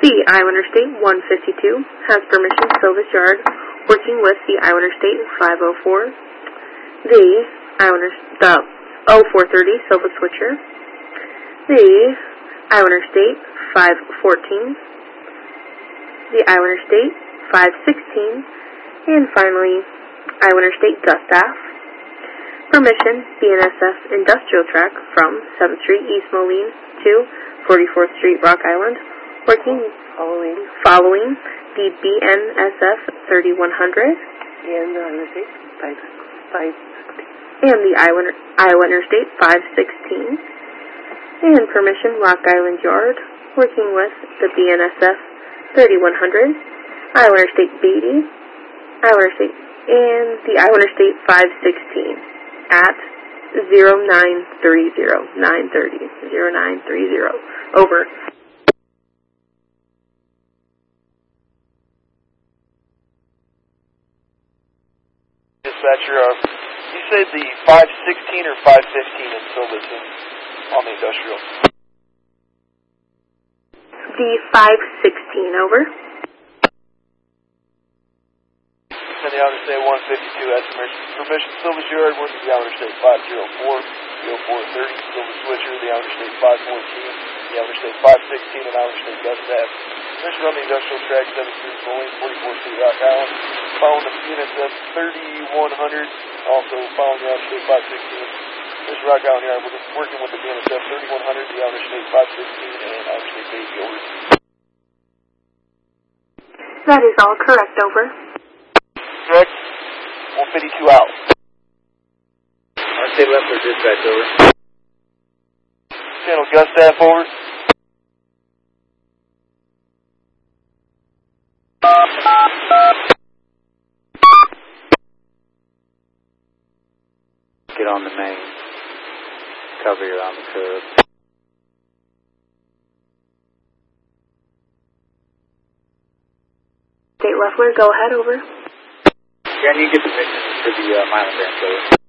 The Iowa Interstate 152 has permission Silvis Yard, working with the Iowa Interstate 504, the 0430 Silva Switcher, the Iowa Interstate 514, the Iowa Interstate 516, and finally, Iowa Interstate Gustav. Permission BNSF Industrial Track from 7th Street East Moline to 44th Street Rock Island, working following the BNSF 3100 and the Interstate 516 and the Iowa Interstate 516, and permission Rock Island Yard, working with the BNSF 3100, Iowa Interstate Beatty, Iowa Interstate, and the Iowa Interstate 516 at 0930, 0930. Over. Dispatcher, you say the 516 or 515 in Silverton on the industrial? The 516, over. And the Iowa Interstate 152 has permission Silvis Yard, working the Iowa Interstate 504, the 0430 Silver Switcher, the Iowa Interstate 514, the Iowa Interstate 516, and Iowa Interstate Gustav. Permission on the industrial track 7th Street Moline, 44th Street Rock Island. Following the BNSF 3100, also following the Iowa Interstate 516. This Rock Island Yard, working with the BNSF 3100, the Iowa Interstate 516, and Iowa Interstate Beatty, over. That is all correct, over. Correct. 152 out. State Leffler, dispatch, over. Channel Gustav, over. Get on the main. Cover you on the curb. State Leffler, go ahead, over. Can you get the picture for the Milan branch, over?